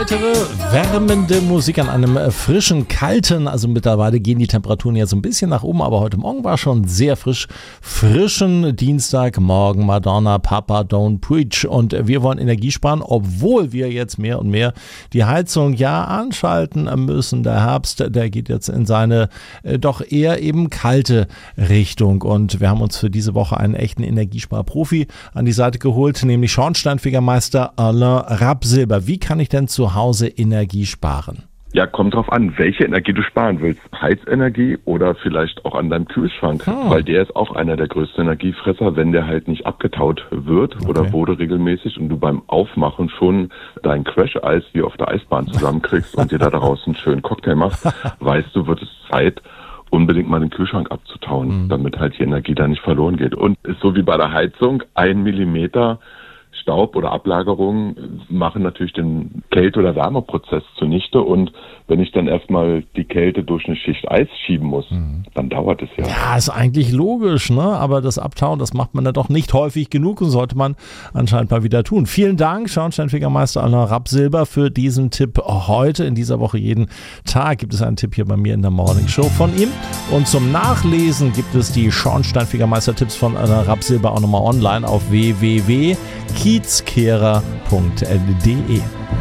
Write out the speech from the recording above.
Weitere wärmende Musik an einem frischen, kalten, also mittlerweile gehen die Temperaturen ja so ein bisschen nach oben, aber heute Morgen war schon sehr frischen Dienstagmorgen. Madonna, Papa Don't Preach, und wir wollen Energie sparen, obwohl wir jetzt mehr und mehr die Heizung anschalten müssen. Der Herbst, der geht jetzt in seine doch eher eben kalte Richtung, und wir haben uns für diese Woche einen echten Energiesparprofi an die Seite geholt, nämlich Schornsteinfegermeister Alain Rapsilber. Wie kann ich denn zu Hause Energie sparen? Ja, kommt drauf an, welche Energie du sparen willst. Heizenergie oder vielleicht auch an deinem Kühlschrank, weil der ist auch einer der größten Energiefresser, wenn der halt nicht abgetaut wird oder wurde regelmäßig und du beim Aufmachen schon dein Crash-Eis wie auf der Eisbahn zusammenkriegst und dir da daraus einen schönen Cocktail machst, weißt du, wird es Zeit, unbedingt mal den Kühlschrank abzutauen, damit halt die Energie da nicht verloren geht. Und ist so wie bei der Heizung, 1 Millimeter Staub oder Ablagerungen machen natürlich den Kälte- oder Wärmeprozess zunichte, und wenn ich dann erstmal die Kälte durch eine Schicht Eis schieben muss, dann dauert es ja. Ja, ist eigentlich logisch, ne? Aber das Abtauen, das macht man dann doch nicht häufig genug und sollte man anscheinend mal wieder tun. Vielen Dank, Schornsteinfegermeister Alain Rapsilber, für diesen Tipp heute. In dieser Woche jeden Tag gibt es einen Tipp hier bei mir in der Morning Show von ihm. Und zum Nachlesen gibt es die Schornsteinfegermeister-Tipps von Alain Rapsilber auch nochmal online auf www.kiezkehrer.de.